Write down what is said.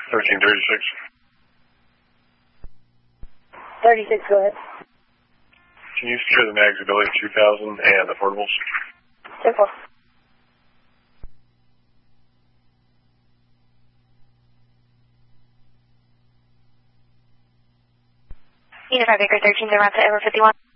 1336. 36, go ahead. Can you secure the Nags Ability 2000 and affordables? Simple. Unit 5 Acre 13, they're out to over 51.